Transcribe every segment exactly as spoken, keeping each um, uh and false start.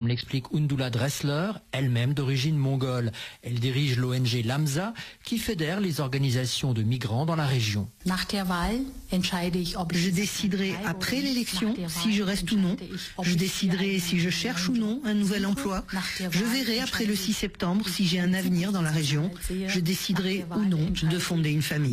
l'explique Undula Dressler, elle-même d'origine mongole. Elle dirige l'O N G Lamsa, qui fédère les organisations de migrants dans la région. Je déciderai après l'élection si je reste ou non. Je déciderai si je cherche ou non un nouvel emploi. Je verrai après le six septembre si j'ai un avenir dans la région. Je déciderai ou non de fonder une famille.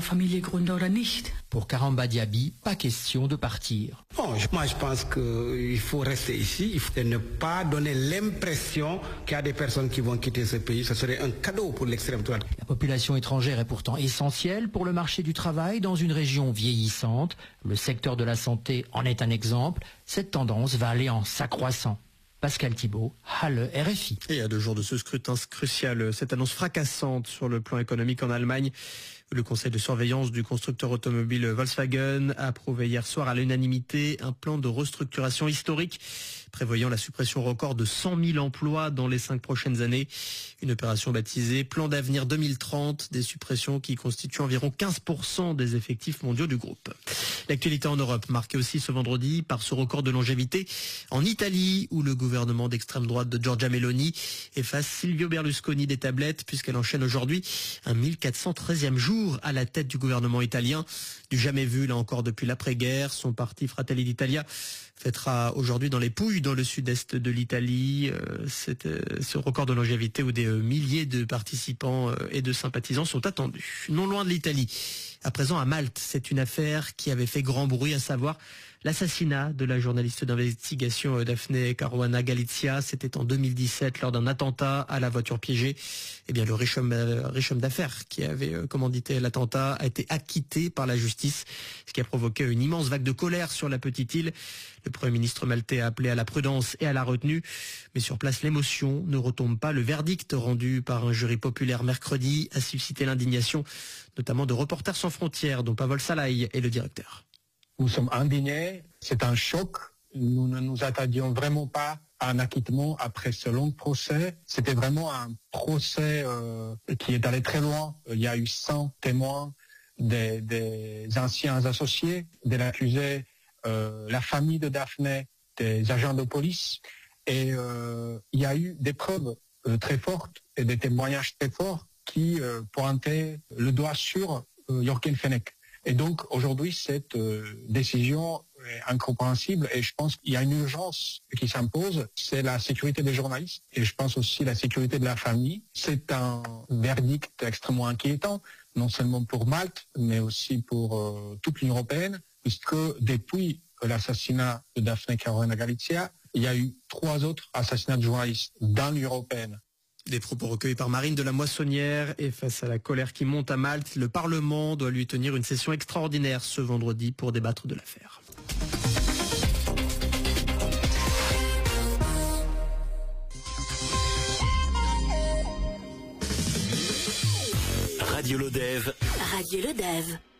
Pour Karamba Diaby, pas question de partir. Bon, moi je pense qu'il faut rester ici, il faut ne pas donner l'impression qu'il y a des personnes qui vont quitter ce pays. Ce serait un cadeau pour l'extrême droite. La population étrangère est pourtant essentielle pour le marché du travail dans une région vieillissante. Le secteur de la santé en est un exemple. Cette tendance va aller en s'accroissant. Pascal Thibault, Halle, R F I. Et à deux jours de ce scrutin crucial, cette annonce fracassante sur le plan économique en Allemagne. Le conseil de surveillance du constructeur automobile Volkswagen a approuvé hier soir à l'unanimité un plan de restructuration historique prévoyant la suppression record de cent mille emplois dans les cinq prochaines années. Une opération baptisée Plan d'avenir deux mille trente, des suppressions qui constituent environ quinze pour cent des effectifs mondiaux du groupe. L'actualité en Europe, marquée aussi ce vendredi par ce record de longévité en Italie, où le gouvernement d'extrême droite de Giorgia Meloni efface Silvio Berlusconi des tablettes, puisqu'elle enchaîne aujourd'hui un mille quatre cent treizième jour à la tête du gouvernement italien. Du jamais vu, là encore, depuis l'après-guerre. Son parti Fratelli d'Italia fêtera aujourd'hui dans les Pouilles, dans le sud-est de l'Italie, euh, cette, euh, ce record de longévité où des euh, milliers de participants euh, et de sympathisants sont attendus. Non loin de l'Italie, à présent à Malte, c'est une affaire qui avait fait grand bruit, à savoir l'assassinat de la journaliste d'investigation euh, Daphne Caruana Galizia. C'était en deux mille dix-sept lors d'un attentat à la voiture piégée. Eh bien, le riche homme, euh, riche homme d'affaires qui avait euh, commandité l'attentat a été acquitté par la justice, ce qui a provoqué une immense vague de colère sur la petite île. Le Premier ministre maltais a appelé à la prudence et à la retenue. Mais sur place, l'émotion ne retombe pas. Le verdict rendu par un jury populaire mercredi a suscité l'indignation, notamment de Reporters sans frontières, dont Pavol Salai est le directeur. Nous sommes indignés, c'est un choc. Nous ne nous attendions vraiment pas à un acquittement après ce long procès. C'était vraiment un procès euh, qui est allé très loin. Il y a eu cent témoins, des, des anciens associés de l'accusé, euh, la famille de Daphne, des agents de police. Et euh, il y a eu des preuves euh, très fortes et des témoignages très forts qui euh, pointaient le doigt sur euh, Jochen Fenech. Et donc aujourd'hui, cette euh, décision est incompréhensible et je pense qu'il y a une urgence qui s'impose, c'est la sécurité des journalistes et je pense aussi la sécurité de la famille. C'est un verdict extrêmement inquiétant, non seulement pour Malte, mais aussi pour euh, toute l'Union européenne, puisque depuis l'assassinat de Daphne Caruana Galizia, il y a eu trois autres assassinats de journalistes dans l'Union européenne. Des propos recueillis par Marine de la Moissonnière, et face à la colère qui monte à Malte, le Parlement doit lui tenir une session extraordinaire ce vendredi pour débattre de l'affaire. Radio Lodève. Radio Lodève.